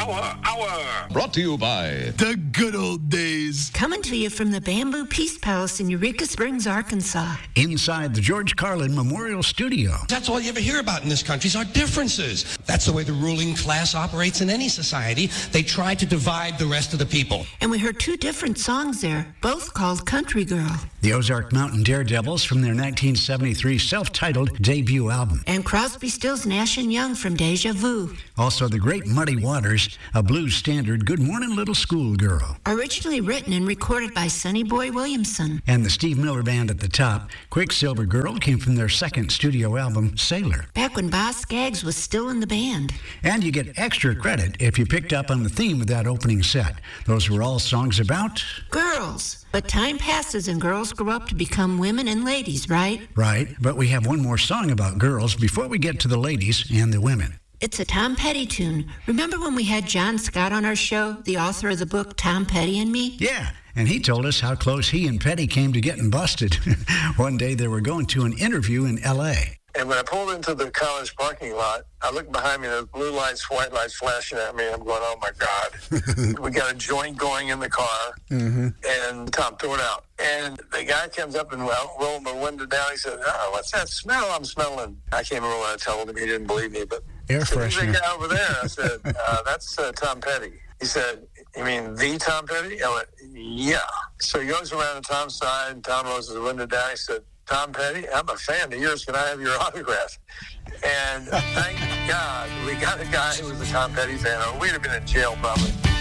Hour. Brought to you by The Good Old Days. Coming to you from the Bamboo Peace Palace in Eureka Springs, Arkansas. Inside the George Carlin Memorial Studio. That's all you ever hear about in this country is our differences. That's the way the ruling class operates in any society. They try to divide the rest of the people. And we heard two different songs there, both called Country Girl. The Ozark Mountain Daredevils from their 1973 self-titled debut album. And Crosby, Stills, Nash & Young from Deja Vu. Also the great Muddy Waters, a blues standard, Good Morning Little Schoolgirl. Originally written and recorded by Sonny Boy Williamson. And the Steve Miller Band at the top, Quicksilver Girl, came from their second studio album, Sailor. Back when Boz Scaggs was still in the band. And you get extra credit if you picked up on the theme of that opening set. Those were all songs about... girls. But time passes and girls grow up to become women and ladies, right? Right, but we have one more song about girls before we get to the ladies and the women. It's a Tom Petty tune. Remember when we had John Scott on our show, the author of the book Tom Petty and Me? Yeah, and he told us how close he and Petty came to getting busted. One day they were going to an interview in L.A. And when I pulled into the college parking lot, I looked behind me, there's blue lights, white lights flashing at me. I'm going, oh, my God. We got a joint going in the car, and Tom threw it out. And the guy comes up and rolled my window down. He said, oh, what's that smell I'm smelling? I can't remember what I told him. He didn't believe me. But air who's freshener. that guy over there? I said, that's Tom Petty. He said, you mean the Tom Petty? I went, yeah. So he goes around to Tom's side, and Tom rolls his window down. He said, Tom Petty, I'm a fan of yours. Can I have your autograph? And thank God we got a guy who was a Tom Petty fan, or we'd have been in jail probably.